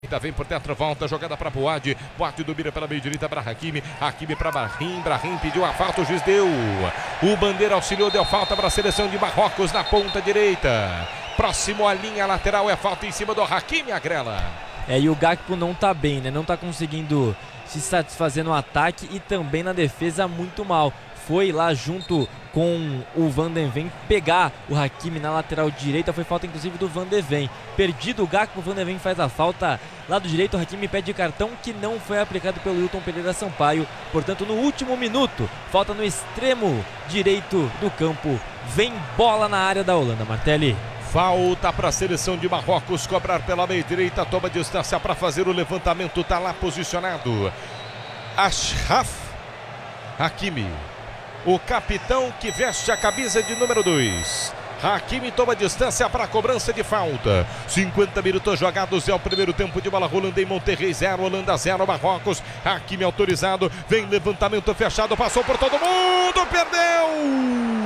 Vem por dentro, volta, jogada para Boade. Boade domina pela meia direita para Hakimi. Hakimi para Brahim. Brahim pediu a falta, o juiz deu. O Bandeira auxiliou, deu falta para a seleção de Marrocos na ponta direita. Próximo à linha lateral, é falta em cima do Hakimi, Agrela. E o Gakpo não tá bem, né? Não tá conseguindo se satisfazer no ataque e também na defesa muito mal. Foi lá junto com o Van de Ven pegar o Hakimi na lateral direita. Foi falta inclusive do Van de Ven. Perdido o Gakpo, o Van de Ven faz a falta. Lado direito, o Hakimi pede cartão que não foi aplicado pelo Wilton Pereira Sampaio. Portanto, no último minuto, falta no extremo direito do campo. Vem bola na área da Holanda, Martelli. Falta para a seleção de Marrocos cobrar pela meia direita. Toma distância para fazer o levantamento. Está lá posicionado Achraf Hakimi, o capitão que veste a camisa de número 2. Hakimi toma distância para a cobrança de falta. 50 minutos jogados, é o primeiro tempo de bola rolando em Monterrey. 0, Holanda 0, Marrocos. Hakimi autorizado, vem levantamento fechado, passou por todo mundo, perdeu!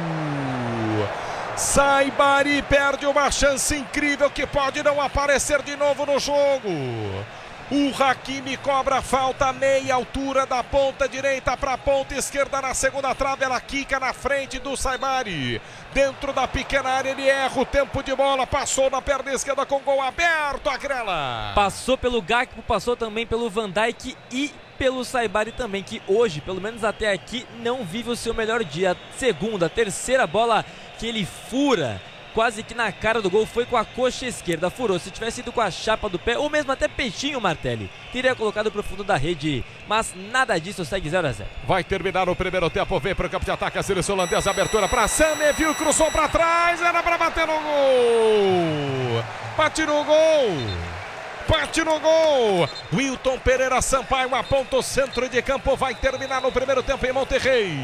Saibari perde uma chance incrível que pode não aparecer de novo no jogo. O Hakimi cobra falta a meia altura da ponta direita para a ponta esquerda na segunda trave. Ela quica na frente do Saibari. Dentro da pequena área ele erra o tempo de bola. Passou na perna esquerda com gol aberto, Agrela. Passou pelo Gakpo, passou também pelo Van Dijk e pelo Saibari também, que hoje, pelo menos até aqui, não vive o seu melhor dia. Segunda, terceira bola que ele fura quase que na cara do gol, foi com a coxa esquerda, furou. Se tivesse ido com a chapa do pé, ou mesmo até peixinho, Martelli, teria colocado pro fundo da rede, mas nada disso, segue 0-0. Vai terminar o primeiro tempo, vem para o campo de ataque a seleção holandesa, abertura para Sané, viu, cruzou para trás, era para bater no gol, bate no gol. Bate no gol, Wilton Pereira Sampaio aponta o centro de campo, vai terminar no primeiro tempo em Monterrey.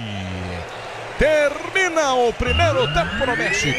Termina o primeiro tempo no México,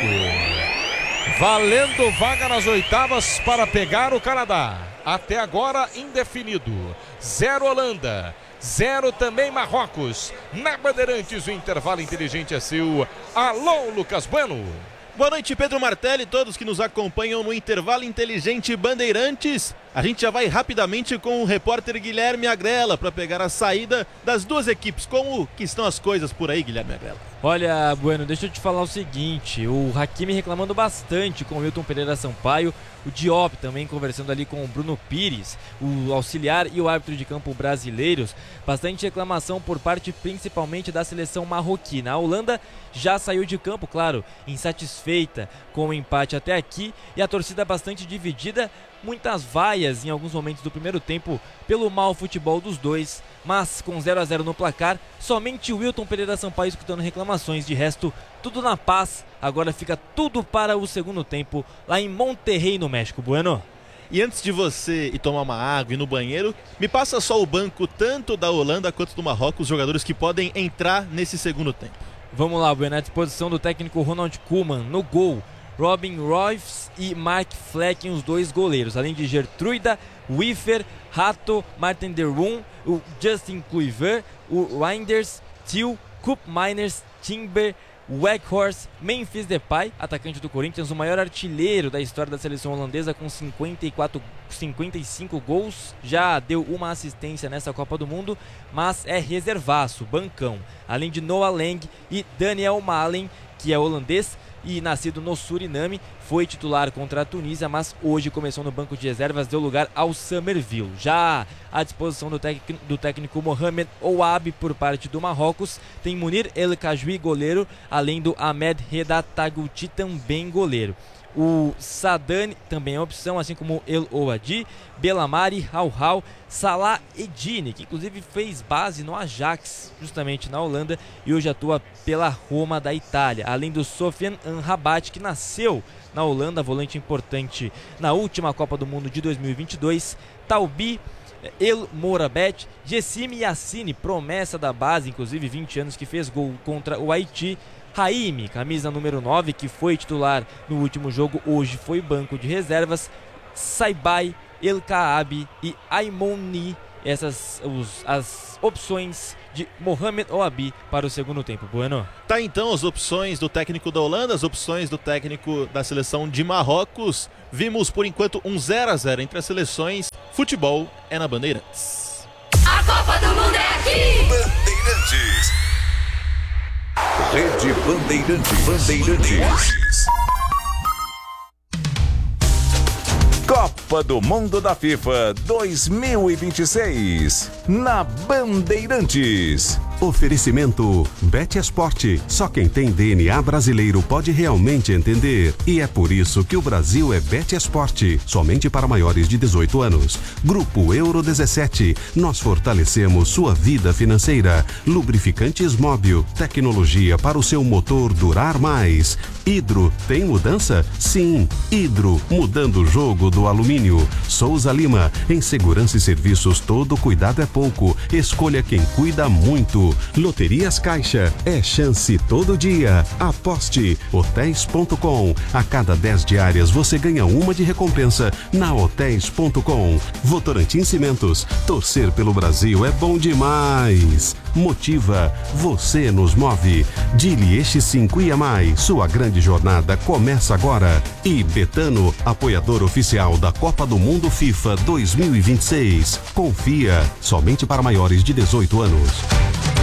valendo vaga nas oitavas para pegar o Canadá. Até agora indefinido, 0 Holanda, 0 também Marrocos. Na Bandeirantes o intervalo inteligente é seu. Alô, Lucas Bueno. Boa noite, Pedro Martelli, todos que nos acompanham no Intervalo Inteligente Bandeirantes. A gente já vai rapidamente com o repórter Guilherme Agrela para pegar a saída das duas equipes. Como que estão as coisas por aí, Guilherme Agrela? Olha, Bueno, deixa eu te falar o seguinte, o Hakimi reclamando bastante com o Wilton Pereira Sampaio, o Diop também conversando ali com o Bruno Pires, o auxiliar e o árbitro de campo brasileiros. Bastante reclamação por parte principalmente da seleção marroquina. A Holanda já saiu de campo, claro, insatisfeita com o empate até aqui, e a torcida bastante dividida, muitas vaias em alguns momentos do primeiro tempo pelo mau futebol dos dois, mas com 0-0 no placar, somente o Wilton Pereira Sampaio escutando reclamações. De resto, tudo na paz. Agora fica tudo para o segundo tempo lá em Monterrey, no México. Bueno? E antes de você ir tomar uma água e ir no banheiro, me passa só o banco tanto da Holanda quanto do Marrocos, os jogadores que podem entrar nesse segundo tempo. Vamos lá, Bueno, à disposição do técnico Ronald Koeman. No gol, Robin Royce e Mark Flecken, os dois goleiros, além de Gertruida, Wiffer, Rato, Martin Derwoon, o Justin Kluivert, o Reinders, Thiel, Koop Miners, Timber, Weghorst, Memphis Depay, atacante do Corinthians, o maior artilheiro da história da seleção holandesa com 55 gols, já deu uma assistência nessa Copa do Mundo, mas é reservaço, bancão, além de Noah Lang e Daniel Malen, que é holandês e nascido no Suriname, foi titular contra a Tunísia, mas hoje começou no banco de reservas, deu lugar ao Summerville. Já à disposição do técnico Mohamed Ouabi por parte do Marrocos, tem Munir El Kajwi, goleiro, além do Ahmed Reda Taguti, também goleiro. O Sadani também é opção, assim como El Ouadi, Belamari, Hauhau, Salah Edine, que inclusive fez base no Ajax, justamente na Holanda, e hoje atua pela Roma da Itália. Além do Sofiane Amrabat, que nasceu na Holanda, volante importante na última Copa do Mundo de 2022, Taubi, El Morabet, Gessime Yassine, promessa da base, inclusive 20 anos, que fez gol contra o Haiti. Raimi, camisa número 9, que foi titular no último jogo, hoje foi banco de reservas. Saibai, El Kaabi e Aimoni as opções de Mohamed Ouabi para o segundo tempo. Bueno. Tá então as opções do técnico da Holanda, as opções do técnico da seleção de Marrocos. Vimos por enquanto um 0-0 entre as seleções. Futebol é na Bandeirantes. A Copa do Mundo é aqui! Bandeirantes. Rede Bandeirantes. Copa do Mundo da FIFA 2026 na Bandeirantes. Oferecimento Bet Esporte. Só quem tem DNA brasileiro pode realmente entender. E é por isso que o Brasil é Bet Esporte. Somente para maiores de 18 anos. Grupo Euro 17. Nós fortalecemos sua vida financeira. Lubrificantes Móbil. Tecnologia para o seu motor durar mais. Hidro. Tem mudança? Sim. Hidro. Mudando o jogo do alumínio. Souza Lima. Em segurança e serviços, todo cuidado é pouco. Escolha quem cuida muito. Loterias Caixa, é chance todo dia. Aposte. Hotéis.com. A cada 10 diárias você ganha uma de recompensa na Hotéis.com. Votorantim Cimentos. Torcer pelo Brasil é bom demais. Motiva. Você nos move. Dilieste 5 IAMAI. Sua grande jornada começa agora. E Betano, apoiador oficial da Copa do Mundo FIFA 2026. Confia. Somente para maiores de 18 anos.